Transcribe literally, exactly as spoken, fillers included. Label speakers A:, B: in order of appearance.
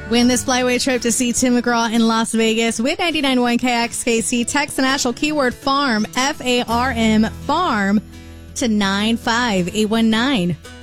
A: Win this flyaway trip to see Tim McGraw in Las Vegas with ninety-nine point one K X K C. Text the national keyword FARM, F A R M, FARM, to nine five eight one nine.